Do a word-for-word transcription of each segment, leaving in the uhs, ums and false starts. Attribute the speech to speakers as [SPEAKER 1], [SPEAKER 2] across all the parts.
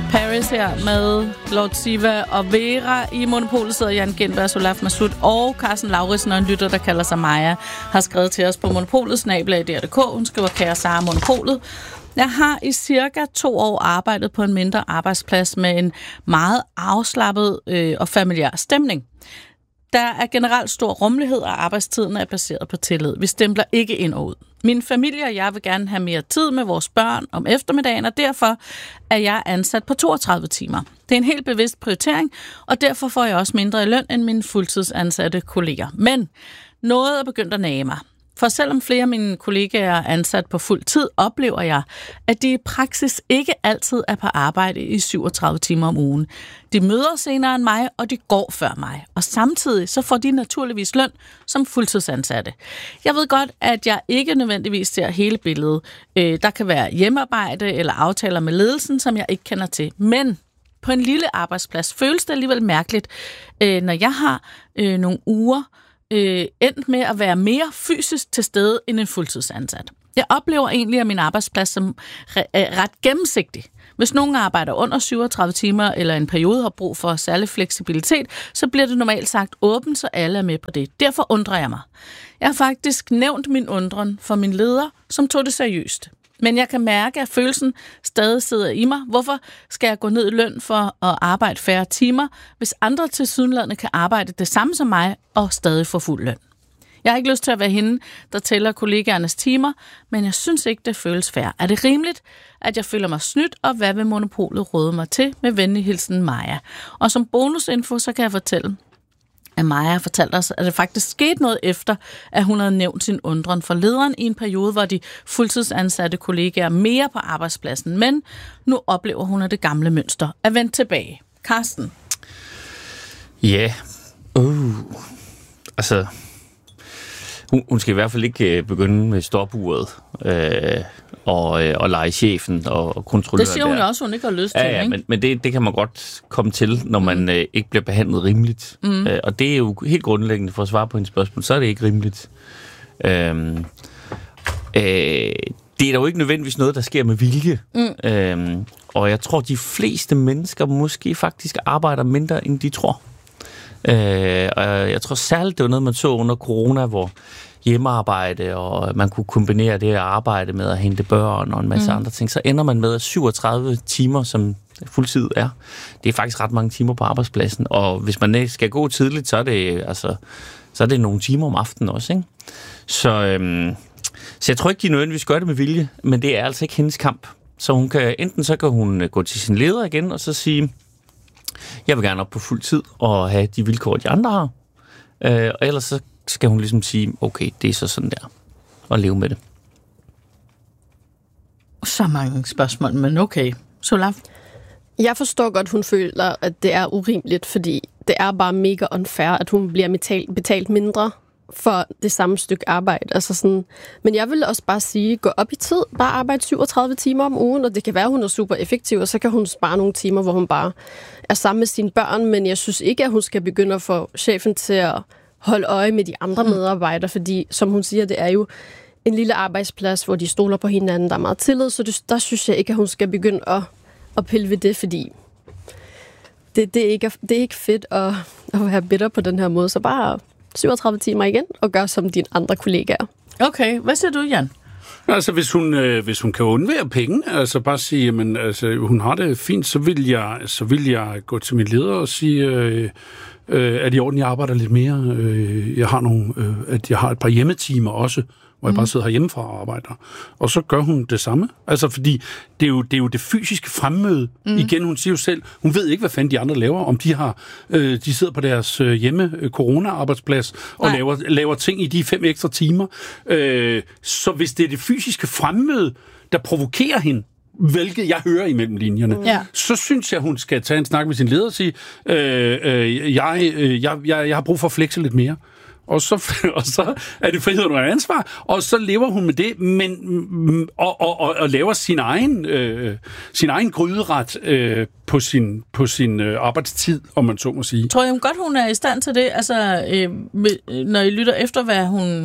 [SPEAKER 1] Paris her med Lord Siva og Vera. I Monopolet sidder Jan Gindberg, Solaf Masud og Carsten Lauritsen, og en lytter, der kalder sig Maja, har skrevet til os på Monopolet, snabel-a punktum d k. Hun skriver, kære Sara Monopolet. Jeg har i cirka to år arbejdet på en mindre arbejdsplads med en meget afslappet øh, og familiær stemning. Der er generelt stor rummelighed, og arbejdstiden er baseret på tillid. Vi stempler ikke ind og ud. Min familie og jeg vil gerne have mere tid med vores børn om eftermiddagen, og derfor er jeg ansat på toogtredive timer. Det er en helt bevidst prioritering, og derfor får jeg også mindre i løn end mine fuldtidsansatte kolleger. Men noget er begyndt at nage mig. For selvom flere af mine kollegaer er ansat på fuld tid, oplever jeg, at de i praksis ikke altid er på arbejde i syvogtredive timer om ugen. De møder senere end mig, og de går før mig. Og samtidig så får de naturligvis løn som fuldtidsansatte. Jeg ved godt, at jeg ikke nødvendigvis ser hele billedet. Der kan være hjemmearbejde eller aftaler med ledelsen, som jeg ikke kender til. Men på en lille arbejdsplads føles det alligevel mærkeligt, når jeg har nogle uger, Øh, endt med at være mere fysisk til stede end en fuldtidsansat. Jeg oplever egentlig, at min arbejdsplads som re- er ret gennemsigtig. Hvis nogen arbejder under syvogtredive timer eller en periode har brug for særlig fleksibilitet, så bliver det normalt sagt åbent, så alle er med på det. Derfor undrer jeg mig. Jeg har faktisk nævnt min undren for min leder, som tog det seriøst. Men jeg kan mærke, at følelsen stadig sidder i mig. Hvorfor skal jeg gå ned i løn for at arbejde færre timer, hvis andre tilsyneladende kan arbejde det samme som mig og stadig få fuld løn? Jeg har ikke lyst til at være hende, der tæller kollegaernes timer, men jeg synes ikke, det føles fair. Er det rimeligt, at jeg føler mig snydt, og hvad vil Monopolet råde mig til? Med venlig hilsen Maja. Og som bonusinfo, så kan jeg fortælle, at Maja har fortalt os, at det faktisk skete noget efter, at hun havde nævnt sin undren for lederen i en periode, hvor de fuldtidsansatte kollegaer mere på arbejdspladsen. Men nu oplever hun, at det gamle mønster er vendt tilbage. Carsten?
[SPEAKER 2] Ja. Yeah. Uh. Altså, hun, hun skal i hvert fald ikke begynde med stopuret øh, og, og lege chefen og kontrollere.
[SPEAKER 1] Det siger hun der. Også, hun ikke har lyst til.
[SPEAKER 2] Ja, ja,
[SPEAKER 1] ikke?
[SPEAKER 2] men, men det, det kan man godt komme til, når man mm. øh, ikke bliver behandlet rimeligt. Mm. Øh, og det er jo helt grundlæggende for at svare på hendes spørgsmål, så er det ikke rimeligt. Øhm, øh, det er da jo ikke nødvendigvis noget, der sker med vilje. Mm. Øhm, og jeg tror, de fleste mennesker måske faktisk arbejder mindre, end de tror. Øh, og jeg tror særligt, det var noget, man så under corona, hvor hjemmearbejde, og man kunne kombinere det at arbejde med at hente børn og en masse mm. andre ting, så ender man med at syvogtredive timer, som fuldtid er. Det er faktisk ret mange timer på arbejdspladsen, og hvis man skal gå tidligt, så er det, altså, så er det nogle timer om aftenen også, ikke? Så, øhm, så jeg tror ikke, de nødvendigvis gør det med vilje, men det er altså ikke hendes kamp. Så hun kan, enten så kan hun gå til sin leder igen, og så sige, jeg vil gerne op på fuld tid og have de vilkår, de andre har. Øh, og ellers så skal hun ligesom sige, okay, det er så sådan der, og leve med det.
[SPEAKER 1] Så mange spørgsmål, men okay. Solaf?
[SPEAKER 3] Jeg forstår godt, hun føler, at det er urimeligt, fordi det er bare mega unfair, at hun bliver betalt, betalt mindre for det samme stykke arbejde. Altså sådan. Men jeg vil også bare sige, gå op i tid, bare arbejde syvogtredive timer om ugen, og det kan være, at hun er super effektiv, og så kan hun spare nogle timer, hvor hun bare er sammen med sine børn, men jeg synes ikke, at hun skal begynde at få chefen til at holde øje med de andre medarbejdere, fordi, som hun siger, det er jo en lille arbejdsplads, hvor de stoler på hinanden, der er meget tillid, så det, der synes jeg ikke, at hun skal begynde at, at pille ved det, fordi det, det, er ikke, det er ikke fedt at, at være bitter på den her måde, så bare syvogtredive timer igen, og gør som dine andre kollegaer.
[SPEAKER 1] Okay, hvad siger du, Jan?
[SPEAKER 4] Altså, hvis hun, øh, hvis hun kan undvære penge, altså bare sige, jamen, altså, hun har det fint, så vil jeg, så vil jeg gå til min leder og sige, øh, øh, at i orden, jeg arbejder lidt mere. Øh, jeg har nogle, øh, at jeg har et par hjemmetimer også, hvor jeg bare sidder herhjemmefra og arbejder. Og så gør hun det samme. Altså, fordi det er jo det, er jo det fysiske fremmøde. Mm. Igen, hun siger jo selv, hun ved ikke, hvad fanden de andre laver, om de har, øh, de sidder på deres øh, hjemme øh, corona-arbejdsplads og laver, laver ting i de fem ekstra timer. Øh, så hvis det er det fysiske fremmøde, der provokerer hende, hvilket jeg hører imellem linjerne, mm. så synes jeg, hun skal tage en snak med sin leder og sige, øh, øh, jeg, øh, jeg, jeg, jeg har brug for at flexe lidt mere. Og så, og så er det frihed under ansvar, og så lever hun med det, men og, og, og, og laver sin egen øh, sin egen gryderet øh, på sin på sin øh, arbejdstid, om man så må sige.
[SPEAKER 1] Tror jeg hun godt, hun er i stand til det? Altså, øh, når I lytter efter, hvad hun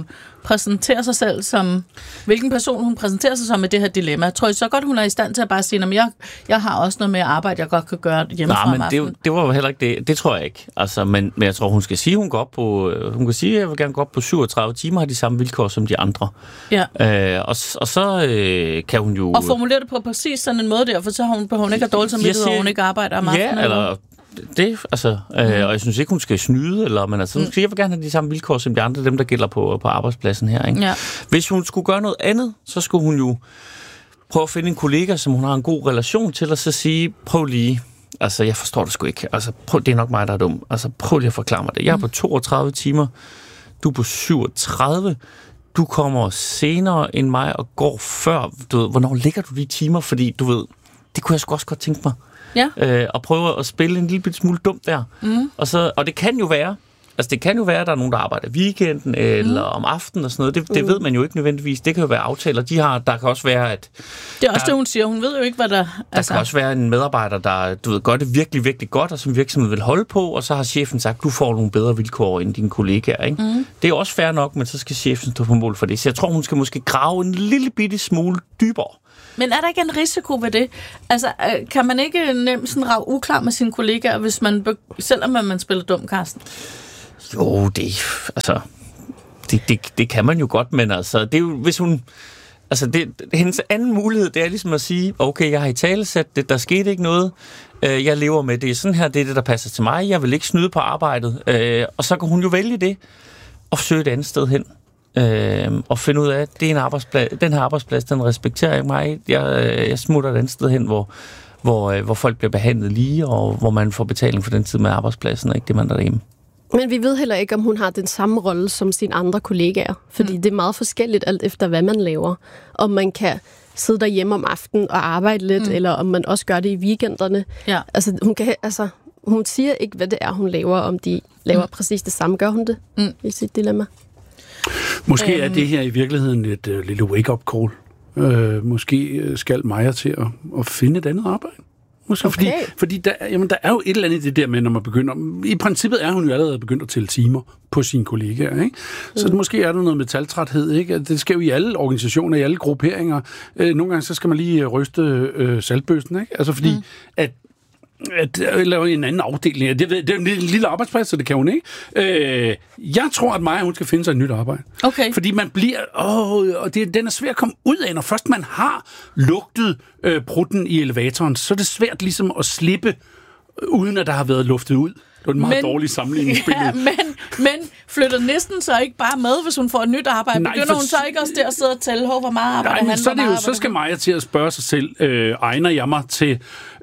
[SPEAKER 1] præsenterer sig selv som, hvilken person hun præsenterer sig som med det her dilemma. Tror I så godt, hun er i stand til at bare sige, at jeg, jeg har også noget med arbejde, jeg godt kan gøre hjemmefra om aftenen?
[SPEAKER 2] Det, det var jo heller ikke det. Det tror jeg ikke. Altså, men, men jeg tror, hun skal sige, hun går op på, hun kan sige, at jeg vil gerne gå op på syvogtredive timer, har de samme vilkår som de andre.
[SPEAKER 1] Ja.
[SPEAKER 2] Øh, og, og så øh, kan hun jo...
[SPEAKER 1] Og formulere det på præcis sådan en måde der, for så har hun, hun ikke have dårligt samvittighed, og hun ikke arbejder om aftenen.
[SPEAKER 2] Ja, eller... Det, altså, øh, mm. og jeg synes ikke, hun skal snyde, eller, men altså, hun skal, jeg vil gerne have de samme vilkår som de andre, dem der gælder på, på arbejdspladsen her. Ikke?
[SPEAKER 1] Ja.
[SPEAKER 2] Hvis hun skulle gøre noget andet, så skulle hun jo prøve at finde en kollega, som hun har en god relation til, og så sige, prøv lige, altså jeg forstår det sgu ikke, altså prøv, det er nok mig, der er dum, altså prøv lige at forklare mig det. Jeg er på toogtredive timer, du er på syvogtredive, du kommer senere end mig og går før, du ved, hvornår ligger du de timer, fordi du ved, det kunne jeg sgu også godt tænke mig.
[SPEAKER 1] Ja.
[SPEAKER 2] Øh, og prøve at spille en lille smule dumt der. Mm. Og, så, og det kan jo være, altså det kan jo være, at der er nogen, der arbejder weekenden eller mm. om aftenen og sådan noget. Det, det mm. ved man jo ikke nødvendigvis. Det kan jo være aftaler, de har. Der kan også være, at...
[SPEAKER 1] Det er også der, det, hun siger. Hun ved jo ikke, hvad der...
[SPEAKER 2] Der altså... kan også være en medarbejder, der du ved, gør det virkelig, virkelig godt, og som virksomheden vil holde på, og så har chefen sagt, du får nogle bedre vilkår end dine kollegaer. Ikke? Mm. Det er jo også fair nok, men så skal chefen stå på mål for det. Så jeg tror, hun skal måske grave en lille bitte smule dybere.
[SPEAKER 1] Men er der ikke en risiko ved det? Altså, kan man ikke nemt sådan rave uklar med sine kollegaer, hvis man, selvom man spiller dum, Carsten?
[SPEAKER 2] Jo, det, altså, det, det, det kan man jo godt, men altså, det er jo, hvis hun, altså, det, hendes anden mulighed, det er ligesom at sige, okay, jeg har i talesat det, der skete ikke noget, jeg lever med det, sådan her, det er det, der passer til mig, jeg vil ikke snyde på arbejdet, og så kan hun jo vælge det, og søge et andet sted hen. Øh, og finde ud af, at det er en arbejdsplads, den her arbejdsplads, den respekterer ikke mig. Jeg, jeg smutter et andet sted hen, hvor, hvor, hvor folk bliver behandlet lige, og hvor man får betaling for den tid med arbejdspladsen, og ikke det, man der er derhjemme.
[SPEAKER 3] Men vi ved heller ikke, om hun har den samme rolle som sine andre kollegaer, fordi mm. det er meget forskelligt alt efter, hvad man laver. Om man kan sidde derhjemme om aftenen og arbejde lidt, mm. eller om man også gør det i weekenderne. Ja. Altså, hun kan, altså, hun siger ikke, hvad det er, hun laver, om de laver mm. præcis det samme. Gør hun det mm. i sit dilemma?
[SPEAKER 4] Måske er det her i virkeligheden et uh, lille wake-up call. Uh, måske skal Maja til at, at finde et andet arbejde. Måske, okay. Fordi, fordi der, jamen, der er jo et eller andet i det der med, når man begynder... I princippet er hun jo allerede begyndt at tælle timer på sine kollegaer, ikke? Så mm. måske er der noget metaltræthed, ikke? Det skal jo i alle organisationer, i alle grupperinger. Uh, nogle gange så skal man lige ryste uh, saltbøssen, ikke? Altså fordi, mm. at at lave en anden afdeling. Det, det er en lille arbejdsplads, så det kan hun ikke. Øh, jeg tror, at Maja, hun skal finde sig et nyt arbejde.
[SPEAKER 1] Okay. Fordi
[SPEAKER 4] man bliver... Åh, og det, den er svær at komme ud af. Når først man har lugtet øh, prutten i elevatoren, så er det svært ligesom at slippe, uden at der har været luftet ud. Det var en meget men, dårlig sammenligningsbillede.
[SPEAKER 1] Ja, men, men flytter næsten så ikke bare med, hvis hun får et nyt arbejde? Nej, Begynder for, hun så ikke også der at sidde og tælle, hvor meget arbejde
[SPEAKER 4] nej,
[SPEAKER 1] han
[SPEAKER 4] så, det jo, så skal Maja til at spørge sig selv, øh, egner jeg mig til,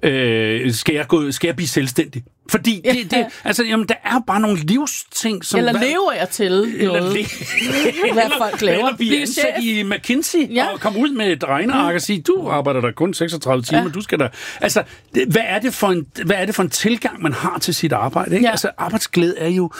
[SPEAKER 4] øh, skal, jeg gå, skal jeg blive selvstændig? Fordi det, det, altså, jamen, der er bare nogle livsting, som...
[SPEAKER 1] Eller lever jeg til
[SPEAKER 4] eller
[SPEAKER 1] noget?
[SPEAKER 4] Le-
[SPEAKER 1] hvad folk laver?
[SPEAKER 4] Eller blive ansat i McKinsey ja. og komme ud med et regneark og sige, du arbejder der kun seksogtredive timer, ja. du skal der... Altså, det, hvad, er det for en, hvad er det for en tilgang, man har til sit arbejde? Ikke? Ja. Altså, arbejdsglæde er jo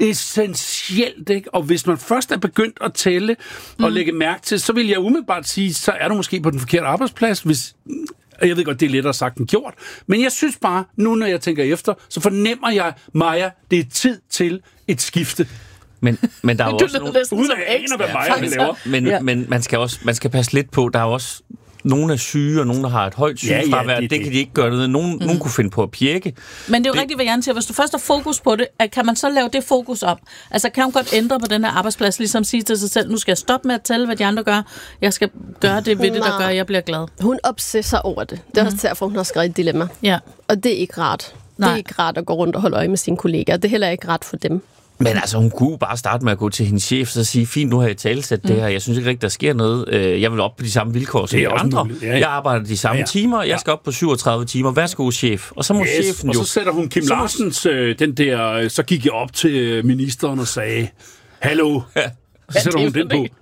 [SPEAKER 4] essentielt, ikke? Og hvis man først er begyndt at tælle og mm. lægge mærke til, så vil jeg umiddelbart sige, så er du måske på den forkerte arbejdsplads, hvis... Jeg ved godt, det er lettere sagt end gjort, men jeg synes bare, nu når jeg tænker efter, så fornemmer jeg, Maja, det er tid til et skifte.
[SPEAKER 2] Men, men der er jo også nogle...
[SPEAKER 4] Uden at aner, hvad Maja ja, laver.
[SPEAKER 2] Men, ja. men man skal også man skal passe lidt på, der er også nogle er syge, og nogle der har et højt sygefravær. Ja, ja, det, det kan de ikke gøre noget. Nogen, mm. nogen kunne finde på at pjekke.
[SPEAKER 1] Men det er jo det... rigtigt, hvad Jan siger. Hvis du først har fokus på det, kan man så lave det fokus op? Altså kan hun godt ændre på den her arbejdsplads, ligesom sige til sig selv, nu skal jeg stoppe med at tælle, hvad de andre gør. Jeg skal gøre det ved det, der gør, at jeg bliver glad.
[SPEAKER 3] Hun obsesser over det. Det er mm. også derfor, hun har skrevet et dilemma. Ja. Og det er ikke rart. Nej. Det er ikke rart at gå rundt og holde øje med sine kollegaer. Det er heller ikke rart for dem.
[SPEAKER 2] Men altså, hun kunne bare starte med at gå til hendes chef og sige, fint, nu har jeg talesat mm. det her. Jeg synes ikke rigtig, der sker noget. Jeg vil op på de samme vilkår som de andre. Ja, ja. Jeg arbejder de samme ja, ja. timer. Jeg skal op på syvogtredive timer. Værsgo, chef. Og så må yes, chefen jo...
[SPEAKER 4] Og så sætter hun Kim Larsens, øh, den der... Så gik jeg op til ministeren og sagde, hallo... Ja. Så sætter hun den på.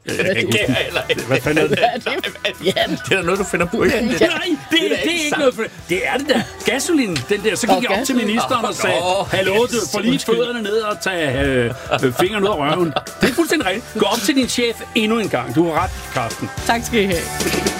[SPEAKER 4] Hvad fanden er det?
[SPEAKER 2] Det er da noget, du finder på.
[SPEAKER 4] Nej, det, det er ikke noget for det. Det er det der. Gasolin, den der. Så gik jeg op til ministeren og sagde, hallo, du får lige fødderne ned og tage fingrene ud af røven. Det er fuldstændig rigtigt. Gå op til din chef endnu en gang. Du har ret, Carsten.
[SPEAKER 1] Tak skal I have.